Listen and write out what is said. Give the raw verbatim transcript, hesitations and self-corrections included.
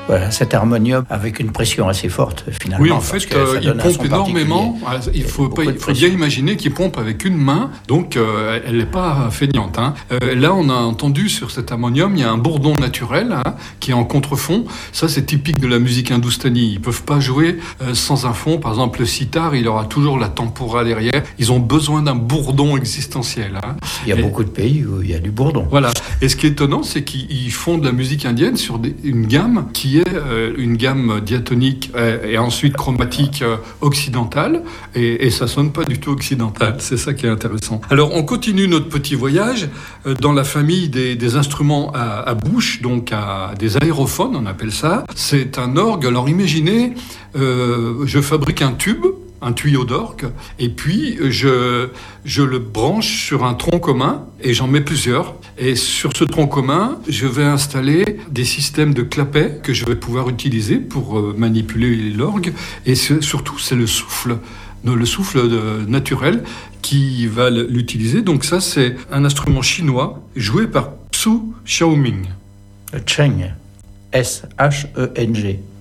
Voilà, cet harmonium avec une pression assez forte finalement. Oui, en fait, euh, il pompe énormément. Il faut, pas, il faut bien imaginer qu'il pompe avec une main, donc euh, elle n'est pas feignante. Hein. Euh, là, on a entendu sur cet harmonium, il y a un bourdon naturel hein, qui est en contrefond. Ça, c'est typique de la musique hindoustanie. Ils peuvent pas jouer euh, sans un fond. Par exemple, le sitar, il aura toujours la tempora derrière. Ils ont besoin d'un bourdon existentiel. Hein. Il y a Et, beaucoup de pays où il y a du bourdon. Voilà. Et ce qui est étonnant, c'est qu'ils font de la musique indienne sur des, une gamme qui est euh, une gamme diatonique euh, et ensuite chromatique euh, occidentale, et, et ça sonne pas du tout occidental. C'est ça qui est intéressant. Alors, on continue notre petit voyage euh, dans la famille des, des instruments à, à bouche, donc à des aérophones, on appelle ça. C'est un orgue. Alors, imaginez, euh, je fabrique un tube, un tuyau d'orgue, et puis je, je le branche sur un tronc commun, et j'en mets plusieurs. Et sur ce tronc commun, je vais installer des systèmes de clapets que je vais pouvoir utiliser pour euh, manipuler l'orgue, et c'est, surtout, c'est le souffle, le souffle de, naturel qui va l'utiliser. Donc ça, c'est un instrument chinois joué par Xu Xiaoming. Le Cheng, S H E N G.